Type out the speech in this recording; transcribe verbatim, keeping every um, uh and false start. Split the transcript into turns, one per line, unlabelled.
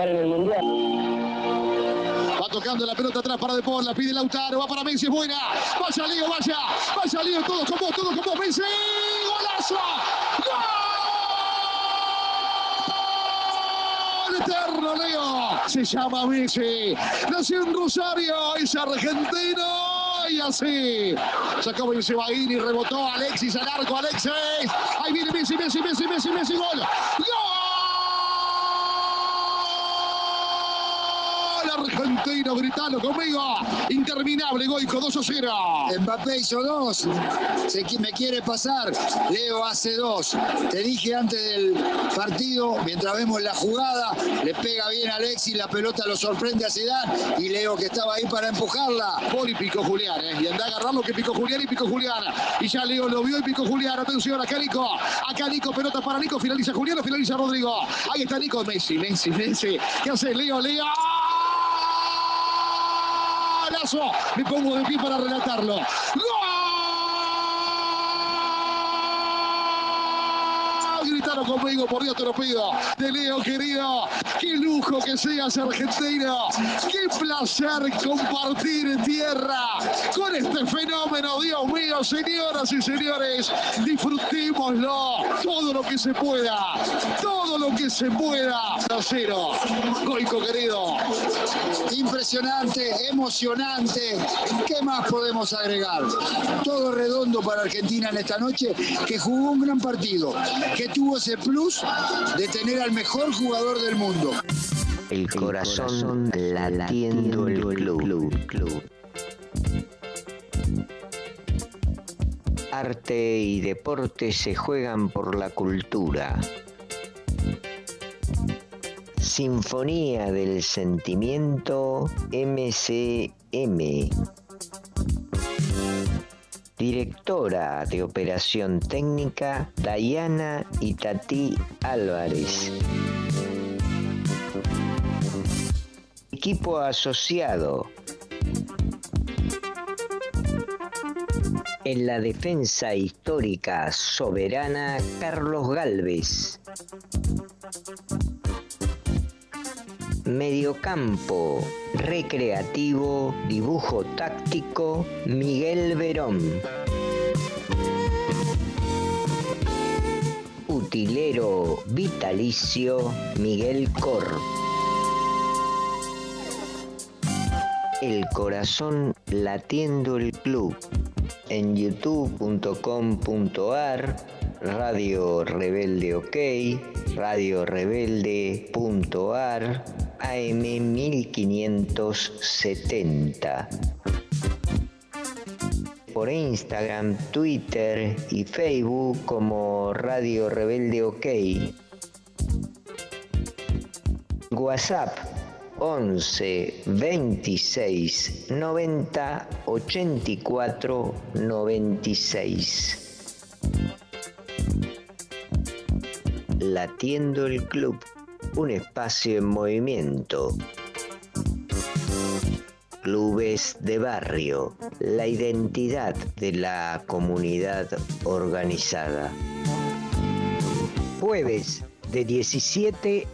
jugar en el Mundial.
Va tocando la pelota atrás para De Paul, la pide Lautaro, va para Messi, es buena. Vaya Leo, vaya, vaya Leo, todos con vos, todos con vos, Messi. ¡Golazo! ¡Gol! Eterno, Leo. Se llama Messi. Nació en Rosario, es argentino. Y así. Sacó Benzebaini, rebotó Alexis al arco, Alexis. Ahí viene Messi, Messi, Messi, Messi, Messi, gol. ¡Gol! Argentino, gritalo conmigo. Interminable, Goico, dos a cero.
Mbappé hizo dos. Se, me quiere pasar. Leo hace dos. Te dije antes del partido, mientras vemos la jugada, le pega bien a Alexis, la pelota lo sorprende a Zidane y Leo, que estaba ahí para empujarla.
Poli picó Julián, ¿eh? Y anda a agarrar lo que picó Julián y picó Julián. Y ya Leo lo vio y picó Julián. Atención, acá Nico. Acá Nico, pelota para Nico. Finaliza Julián o finaliza Rodrigo. Ahí está Nico. Messi, Messi, Messi. ¿Qué hace Leo? Leo. Me pongo de pie para relatarlo. ¡Gol! Gritaron conmigo, por Dios te lo pido. De Leo, querido. Qué lujo que seas argentino. Qué placer compartir tierra con este fenómeno. Dios mío, señoras y señores, disfrutémoslo. Todo lo que se pueda. Todo lo que se pueda. Cero. Goico, querido.
Impresionante, emocionante. ¿Qué más podemos agregar? Todo redondo para Argentina en esta noche, que jugó un gran partido, que tuvo ese plus de tener al mejor jugador del mundo.
El corazón, el corazón latiendo el club. club, club. Arte y deporte se juegan por la cultura. Sinfonía del Sentimiento M C M. Directora de Operación Técnica, Dayana Itatí Álvarez. Equipo asociado. En la defensa histórica soberana, Carlos Gálvez. Mediocampo recreativo, dibujo táctico, Miguel Verón. Utilero vitalicio, Miguel Cor. El corazón latiendo el club. En youtube punto com punto ar, Radio Rebelde OK, radio rebelde punto ar, A M mil quinientos setenta. Por Instagram, Twitter y Facebook como Radio Rebelde OK. WhatsApp once veintiséis noventa ochenta y cuatro noventa y seis. Latiendo el club, un espacio en movimiento. Clubes de barrio, la identidad de la comunidad organizada. Jueves de diecisiete